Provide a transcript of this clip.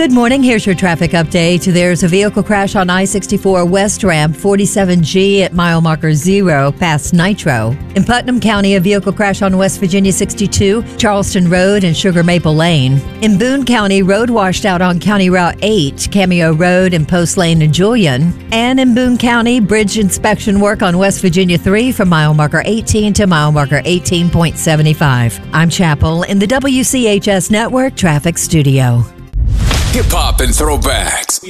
Good morning. Here's your traffic update. There's a vehicle crash on I-64 West Ramp 47G at mile marker 0 past Nitro. In Putnam County, a vehicle crash on West Virginia 62, Charleston Road and Sugar Maple Lane. In Boone County, road washed out on County Route 8, Cameo Road and Post Lane and Julian. And in Boone County, bridge inspection work on West Virginia 3 from mile marker 18 to mile marker 18.75. I'm Chapel in the WCHS Network Traffic Studio. Hip hop and throwbacks.